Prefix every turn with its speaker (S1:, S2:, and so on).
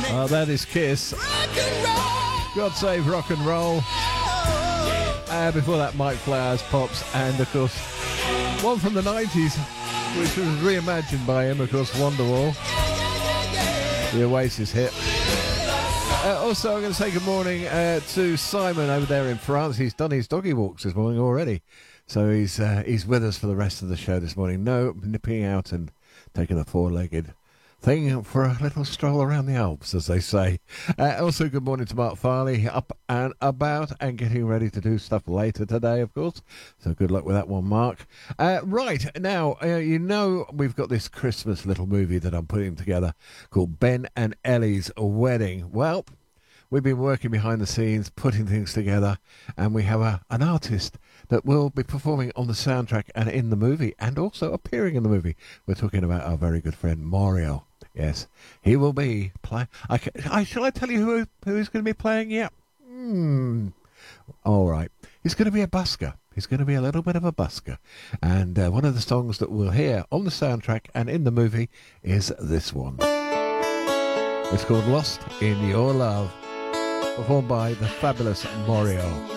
S1: That is Kiss. God Save Rock and Roll. Before that, Mike Flowers, Pops, and of course, one from the 90s, which was reimagined by him, of course, Wonderwall. The Oasis hit. Also, I'm going to say good morning to Simon over there in France. He's done his doggy walks this morning already. So he's with us for the rest of the show this morning. No nipping out and taking a four-legged thing for a little stroll around the Alps, as they say. Also, good morning to Mark Farley, up and about and getting ready to do stuff later today, of course. So good luck with that one, Mark. Right, now, you know we've got this Christmas little movie that I'm putting together called Ben and Ellie's Wedding. Well, we've been working behind the scenes, putting things together, and we have an artist that will be performing on the soundtrack and in the movie, and also appearing in the movie. We're talking about our very good friend Mario. Yes, he will be playing. Shall I tell you who he's going to be playing? Yeah. All right. He's going to be a busker. He's going to be a little bit of a busker. And one of the songs that we'll hear on the soundtrack and in the movie is this one. It's called Lost in Your Love, performed by the fabulous Mario.